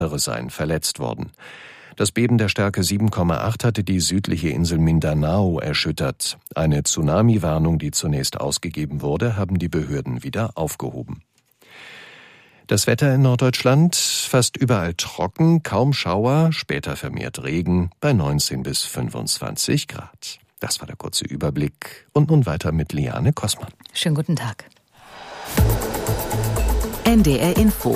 seien verletzt worden. Das Beben der Stärke 7,8 hatte die südliche Insel Mindanao erschüttert. Eine Tsunami-Warnung, die zunächst ausgegeben wurde, haben die Behörden wieder aufgehoben. Das Wetter in Norddeutschland fast überall trocken, kaum Schauer, später vermehrt Regen bei 19 bis 25 Grad. Das war der kurze Überblick. Und nun weiter mit Liane Kossmann. Schönen guten Tag. NDR Info.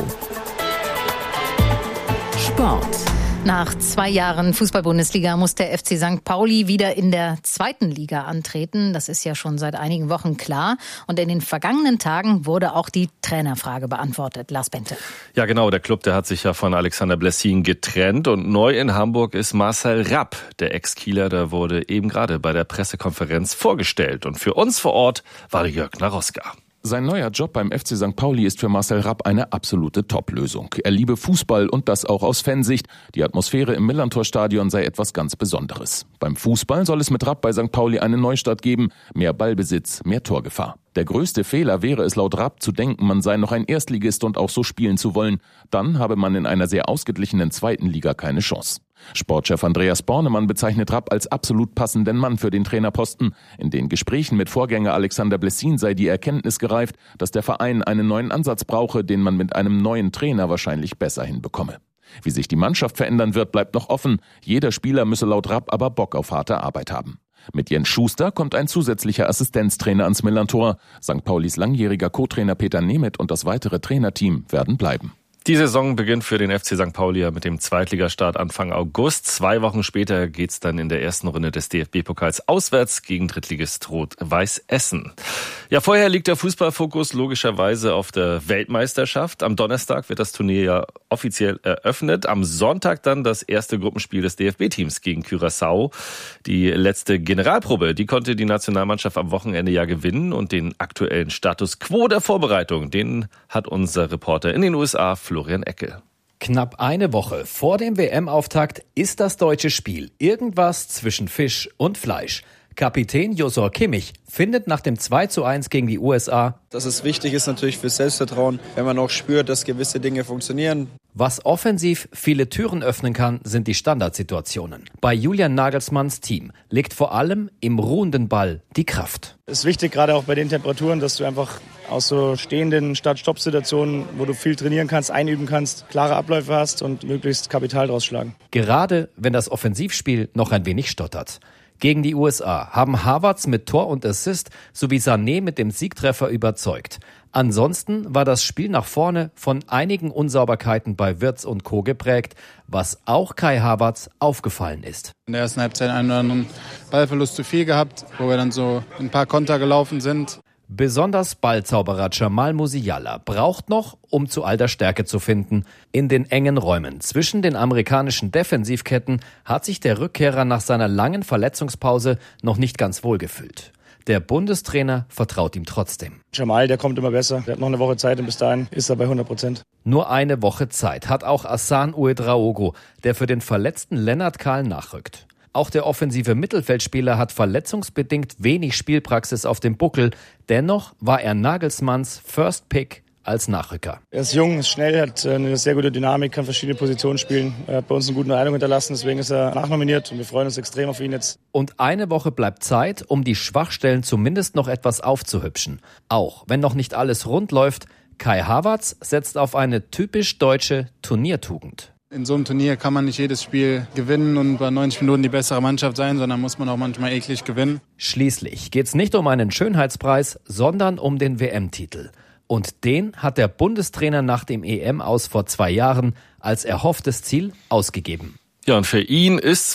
Sport. Nach 2 Jahren Fußball-Bundesliga muss der FC St. Pauli wieder in der 2. Liga antreten. Das ist ja schon seit einigen Wochen klar. Und in den vergangenen Tagen wurde auch die Trainerfrage beantwortet. Lars Bente. Ja genau, der Club, der hat sich ja von Alexander Blessin getrennt. Und neu in Hamburg ist Marcel Rapp. Der Ex-Kieler, der wurde eben gerade bei der Pressekonferenz vorgestellt. Und für uns vor Ort war Jörg Naroska. Sein neuer Job beim FC St. Pauli ist für Marcel Rapp eine absolute Top-Lösung. Er liebe Fußball und das auch aus Fansicht. Die Atmosphäre im Millerntor-Stadion sei etwas ganz Besonderes. Beim Fußball soll es mit Rapp bei St. Pauli einen Neustart geben. Mehr Ballbesitz, mehr Torgefahr. Der größte Fehler wäre es laut Rapp zu denken, man sei noch ein Erstligist und auch so spielen zu wollen. Dann habe man in einer sehr ausgeglichenen 2. Liga keine Chance. Sportchef Andreas Bornemann bezeichnet Rapp als absolut passenden Mann für den Trainerposten. In den Gesprächen mit Vorgänger Alexander Blessin sei die Erkenntnis gereift, dass der Verein einen neuen Ansatz brauche, den man mit einem neuen Trainer wahrscheinlich besser hinbekomme. Wie sich die Mannschaft verändern wird, bleibt noch offen. Jeder Spieler müsse laut Rapp aber Bock auf harte Arbeit haben. Mit Jens Schuster kommt ein zusätzlicher Assistenztrainer ans Millerntor. St. Paulis langjähriger Co-Trainer Peter Nemeth und das weitere Trainerteam werden bleiben. Die Saison beginnt für den FC St. Pauli mit dem Zweitligastart Anfang August. 2 Wochen später geht's dann in der ersten Runde des DFB-Pokals auswärts gegen Drittligist Rot-Weiß Essen. Ja, vorher liegt der Fußballfokus logischerweise auf der Weltmeisterschaft. Am Donnerstag wird das Turnier ja offiziell eröffnet. Am Sonntag dann das erste Gruppenspiel des DFB-Teams gegen Curaçao. Die letzte Generalprobe, die konnte die Nationalmannschaft am Wochenende ja gewinnen. Und den aktuellen Status quo der Vorbereitung, den hat unser Reporter in den USA, Florian Eckel. Knapp eine Woche vor dem WM-Auftakt ist das deutsche Spiel irgendwas zwischen Fisch und Fleisch. Kapitän Josua Kimmich findet nach dem 2:1 gegen die USA, dass es wichtig ist natürlich fürs Selbstvertrauen, wenn man auch spürt, dass gewisse Dinge funktionieren. Was offensiv viele Türen öffnen kann, sind die Standardsituationen. Bei Julian Nagelsmanns Team liegt vor allem im ruhenden Ball die Kraft. Es ist wichtig, gerade auch bei den Temperaturen, dass du einfach aus so stehenden Start-Stopp-Situationen, wo du viel trainieren kannst, einüben kannst, klare Abläufe hast und möglichst Kapital draus schlagen. Gerade wenn das Offensivspiel noch ein wenig stottert. Gegen die USA haben Havertz mit Tor und Assist sowie Sané mit dem Siegtreffer überzeugt. Ansonsten war das Spiel nach vorne von einigen Unsauberkeiten bei Wirtz und Co. geprägt, was auch Kai Havertz aufgefallen ist. In der ersten Halbzeit einen oder anderen Ballverlust zu viel gehabt, wo wir dann so ein paar Konter gelaufen sind. Besonders Ballzauberer Jamal Musiala braucht noch, um zu alter Stärke zu finden. In den engen Räumen zwischen den amerikanischen Defensivketten hat sich der Rückkehrer nach seiner langen Verletzungspause noch nicht ganz wohl gefühlt. Der Bundestrainer vertraut ihm trotzdem. Jamal, der kommt immer besser. Der hat noch eine Woche Zeit und bis dahin ist er bei 100%. Nur eine Woche Zeit hat auch Hassan Ouedraogo, der für den verletzten Lennart Kahl nachrückt. Auch der offensive Mittelfeldspieler hat verletzungsbedingt wenig Spielpraxis auf dem Buckel. Dennoch war er Nagelsmanns First Pick als Nachrücker. Er ist jung, ist schnell, hat eine sehr gute Dynamik, kann verschiedene Positionen spielen. Er hat bei uns einen guten Eindruck hinterlassen, deswegen ist er nachnominiert und wir freuen uns extrem auf ihn jetzt. Und eine Woche bleibt Zeit, um die Schwachstellen zumindest noch etwas aufzuhübschen. Auch wenn noch nicht alles rund läuft, Kai Havertz setzt auf eine typisch deutsche Turniertugend. In so einem Turnier kann man nicht jedes Spiel gewinnen und bei 90 Minuten die bessere Mannschaft sein, sondern muss man auch manchmal eklig gewinnen. Schließlich geht's nicht um einen Schönheitspreis, sondern um den WM-Titel. Und den hat der Bundestrainer nach dem EM-Aus vor 2 Jahren als erhofftes Ziel ausgegeben. Ja, und für ihn ist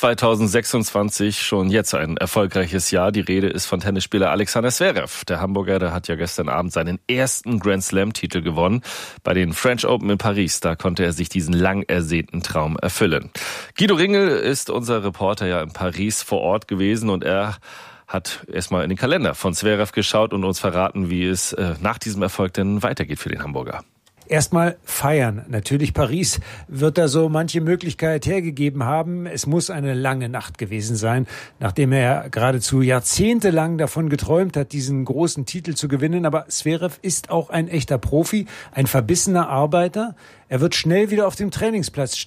2026 schon jetzt ein erfolgreiches Jahr. Die Rede ist von Tennisspieler Alexander Zverev. Der Hamburger, der hat ja gestern Abend seinen ersten Grand Slam-Titel gewonnen. Bei den French Open in Paris, da konnte er sich diesen lang ersehnten Traum erfüllen. Guido Ringel ist unser Reporter ja in Paris vor Ort gewesen und er hat erstmal in den Kalender von Zverev geschaut und uns verraten, wie es nach diesem Erfolg denn weitergeht für den Hamburger. Erstmal feiern. Natürlich, Paris wird da so manche Möglichkeit hergegeben haben. Es muss eine lange Nacht gewesen sein, nachdem er geradezu jahrzehntelang davon geträumt hat, diesen großen Titel zu gewinnen. Aber Zverev ist auch ein echter Profi, ein verbissener Arbeiter. Er wird schnell wieder auf dem Trainingsplatz stehen.